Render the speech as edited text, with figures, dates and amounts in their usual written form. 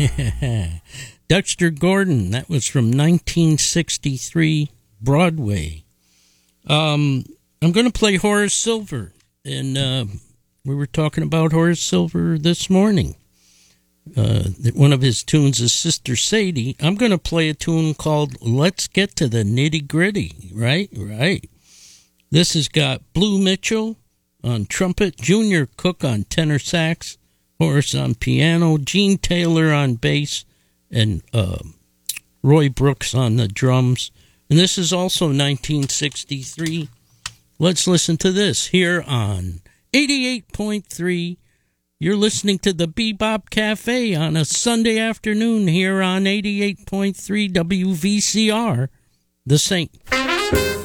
Dexter Gordon, that was from 1963 Broadway. I'm going to play Horace Silver, and we were talking about Horace Silver this morning. One of his tunes is Sister Sadie. I'm going to play a tune called Let's Get to the Nitty Gritty, right? This has got Blue Mitchell on trumpet, Junior Cook on tenor sax, Horace on piano, Gene Taylor on bass, and Roy Brooks on the drums. And this is also 1963. Let's listen to this here on 88.3. You're listening to the Bebop Cafe on a Sunday afternoon here on 88.3 WVCR, The Saint.